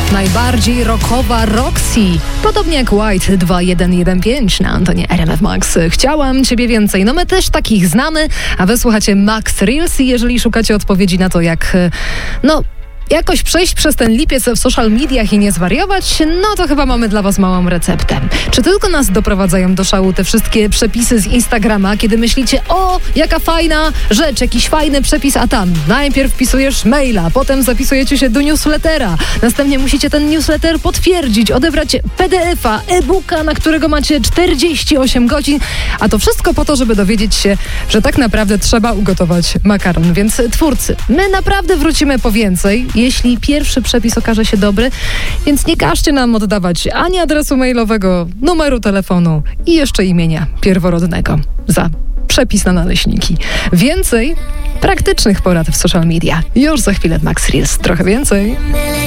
najbardziej rockowa Roxy. Podobnie jak White 2115 na antenie RMF Max. Chciałam Ciebie więcej. No my też takich znamy, a wy słuchacie Max Reels i jeżeli szukacie odpowiedzi na to, jak jakoś przejść przez ten lipiec w social mediach i nie zwariować, no to chyba mamy dla was małą receptę. Czy tylko nas doprowadzają do szału te wszystkie przepisy z Instagrama, kiedy myślicie, o, jaka fajna rzecz, jakiś fajny przepis, a tam najpierw wpisujesz maila, potem zapisujecie się do newslettera, następnie musicie ten newsletter potwierdzić, odebrać PDF-a, e-booka, na którego macie 48 godzin, a to wszystko po to, żeby dowiedzieć się, że tak naprawdę trzeba ugotować makaron. Więc twórcy, my naprawdę wrócimy po więcej, jeśli pierwszy przepis okaże się dobry, więc nie każcie nam oddawać ani adresu mailowego, numeru telefonu i jeszcze imienia pierworodnego za przepis na naleśniki. Więcej praktycznych porad w social media już za chwilę w Max Reels. Trochę więcej.